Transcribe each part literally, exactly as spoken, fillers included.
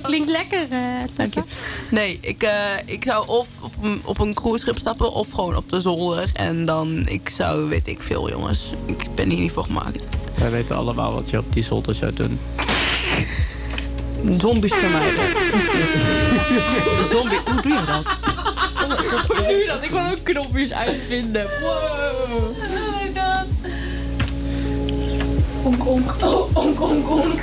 klinkt lekker, uh, Dank je. Nee, ik, uh, ik zou of op een, op een cruiseschip stappen of gewoon op de zolder. En dan, ik zou, weet ik veel jongens. Ik ben hier niet voor gemaakt. Wij weten allemaal wat je op die zolder zou doen. Zombies vermijden. De zombie, hoe doe je dat? Hoe doe je dat? Ik wil ook knopjes uitvinden. Wow. Oh my god. Onk, onk. Oh, onk, onk, onk.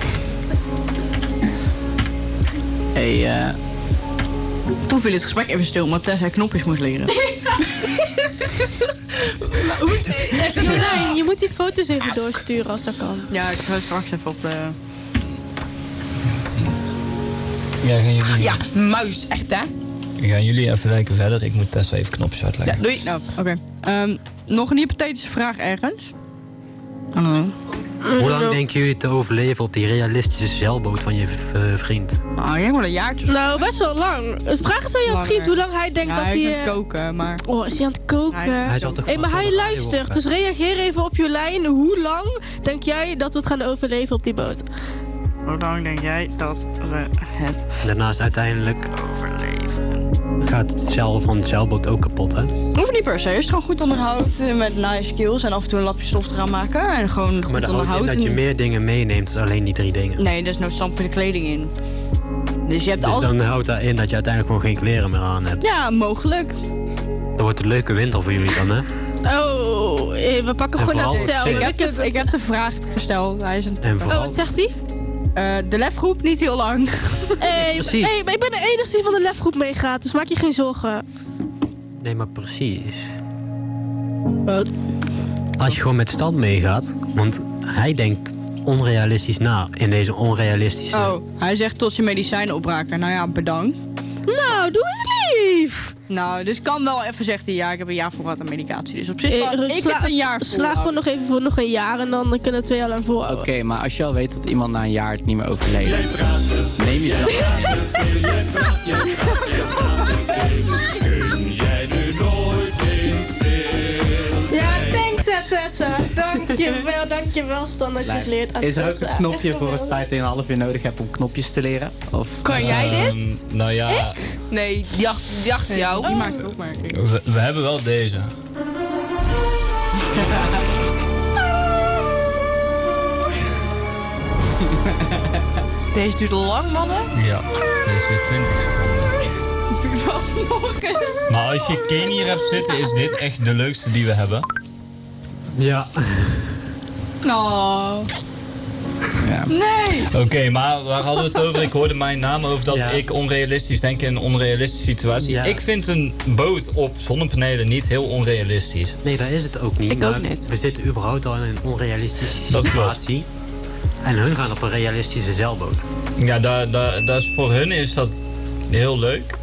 Hey, uh... Toen viel het gesprek even stil, omdat Tess hij knopjes moest leren. Jolijn, je moet die foto's even doorsturen als dat kan. Ja, ik ga straks even op de... Ja, gaan jullie... Ja, muis, echt hè? Gaan jullie even lekker verder? Ik moet Tessa even knopjes uitleggen. Ja, doei. Nou, oké. Okay. Um, nog een hypothetische vraag ergens. Uh, Hoe lang denken jullie te overleven op die realistische zeilboot van je uh, vriend? Nou, ik denk wel een jaartje. Nou, best wel lang. Vraag eens aan jouw vriend hoe lang hij denkt ja, dat hij... hij is aan het koken, maar... Oh, is hij aan het koken? Hij, hij zal toch hey, maar hij luistert, op, dus reageer even op Jolijn. Hoe lang denk jij dat we het gaan overleven op die boot? Hoe lang denk jij dat we het... Daarnaast uiteindelijk overleven. Gaat het zeil van de zeilboot ook kapot, hè? Hoeft niet per se. Is het gewoon goed onderhoud met nice skills en af en toe een lapje stof eraan maken. En gewoon goed maar dat onderhoud. houdt in dat je meer dingen meeneemt dan alleen die drie dingen. Nee, er is noodzakelijke kleding in. Dus je hebt dus altijd... dan houdt dat in dat je uiteindelijk gewoon geen kleren meer aan hebt. Ja, mogelijk. Dat wordt een leuke winter voor jullie dan, hè? Oh, we pakken en gewoon naar het zeil. Ik heb, de, ik heb de vraag gesteld. Hij is een... En vooral... Oh, wat zegt hij? Uh, de lefgroep niet heel lang. Hey, hey, maar ik ben de enige die van de lefgroep meegaat, dus maak je geen zorgen. Nee, maar precies. Wat? Als je gewoon met Stan meegaat, want hij denkt onrealistisch na in deze onrealistische... Oh, hij zegt tot je medicijnen opraken. Nou ja, bedankt. Nou, doe eens lief. Nou, dus kan wel even zegt hij, ja, ik heb een jaar voorraad aan medicatie. Dus op zich, Eh, wel, ik sla, heb een jaar voor. Sla gewoon nog even voor nog een jaar en dan kunnen we twee jaar lang volhouden. Oké, okay, maar als je al weet dat iemand na een jaar het niet meer overleeft, neem jezelf aan. Ja, thanks Tessa. Dankjewel, dankjewel Stan dat je het leert aan Is er ook Tessa. een knopje voor het feit dat je een half uur nodig hebt om knopjes te leren? Of... Kan jij dit? Um, nou ja... Ik? Nee, die achter, die achter jou. Die maakt ook maar. We, we hebben wel deze. Deze duurt lang, mannen. Ja, deze duurt twintig seconden. Doe dat nog eens. Maar als je Kane hier hebt zitten, is dit echt de leukste die we hebben. Ja. Nou... Ja. Nee! Oké, okay, maar waar hadden we het over? Ik hoorde mijn naam over dat ja. ik onrealistisch denk in een onrealistische situatie. Ja. Ik vind een boot op zonnepanelen niet heel onrealistisch. Nee, dat is het ook niet. Ik ook niet. We zitten überhaupt al in een onrealistische situatie. En hun gaan op een realistische zeilboot. Ja, daar, daar, daar is, voor hun is dat heel leuk.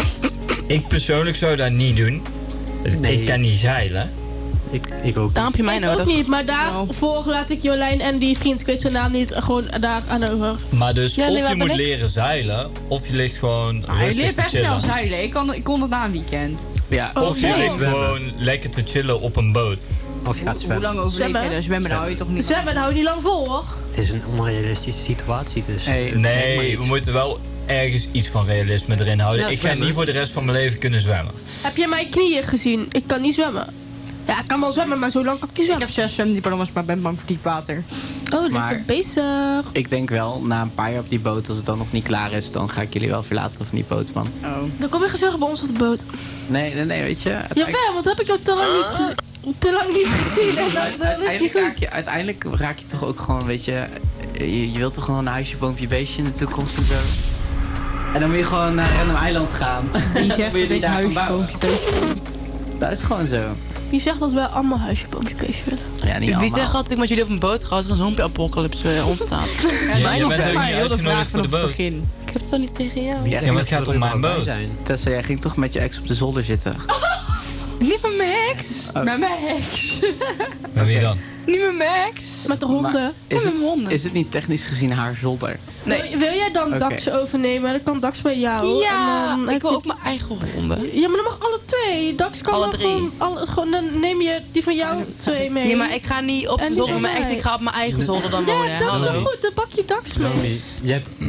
Ik persoonlijk zou dat niet doen. Nee. Ik kan niet zeilen. Ik, ik ook. Daar heb je mij Ik nodig. ook niet, maar daarvoor laat ik Jolijn en die vriend, ik weet zijn naam niet, gewoon daar aan over. Maar dus Ja, nee, of waar je ben moet ik? leren zeilen, of je ligt gewoon Ah, je rustig leert te best snel chillen. zeilen. Ik, kan, ik kon het na een weekend. Ja. Oh, Of je nee. ligt gewoon lekker te chillen op een boot. Of je gaat Hoe zwemmen. lang overleef je Zwemmen? dat? Zwemmen, daar hou je toch niet van? Zwemmen, hou je niet lang vol hoor. Het is een onrealistische situatie, dus... Hey, Nee, we moeten wel ergens iets van realisme erin houden. Ja, ik ga zwemmen. niet voor de rest van mijn leven kunnen zwemmen. Heb je mijn knieën gezien? Ik kan niet zwemmen. Ja, ik kan wel zwemmen, maar zo lang kan ik niet Ik zwemmen. heb zes zwemdiploma's, maar ben bang voor diep water. Oh, lekker Maar- bezig. Ik denk wel, na een paar jaar op die boot, als het dan nog niet klaar is, dan ga ik jullie wel verlaten van die boot, man. Oh. Dan kom je gezellig bij ons op de boot. Nee, nee, nee, weet je. Jawel, want dan heb ik jou te lang niet gezien. Te lang niet gezien. En dat, dat is niet Uiteindelijk goed. raak, je, uiteindelijk raak je toch ook gewoon, weet je, je, je wilt toch gewoon een huisje, boompje, beestje in de toekomst en zo. En dan moet je gewoon naar een random eiland gaan. Wie zegt Moet je dat die ik daar huisje, gaan bouwen? boompje, beestje? Dat is gewoon zo. Wie zegt dat wij allemaal huisje, boompje, beestje willen? Ja, niet Wie allemaal. zegt dat ik met jullie op een boot ga als er een zombie-apocalypse eh, ontstaat? Ja, Mij je niet bent zo. ook Maar niet heel de vraag uitgenodigd voor de vanaf het boot. begin. Ik heb het toch niet tegen jou? Wie Ja, zegt maar dat het gaat we om er mijn überhaupt boot. bij zijn? Tessa, jij ging toch met je ex op de zolder zitten? Niet met mijn ex. Oh. Met mijn ex. Met wie dan? Niet met mijn ex. Met de honden. Maar is, met het, mijn honden. is het niet technisch gezien haar zolder? Nee. Wil, wil jij dan Oké. Dax overnemen? Dan kan Dax bij jou. Ja, En dan ik heb wil je- ook mijn eigen honden. Ja, maar dan mag alle twee. Dax kan Alle dan drie. gewoon, alle, gewoon... Dan neem je die van jou twee mee. Ja, maar ik ga niet op En de die zolder van mijn van ex. mij. Ik ga op mijn eigen zolder dan Ja, wonen. hè. dat is Hallo. goed. Dan pak je Dax mee. Romy, je hebt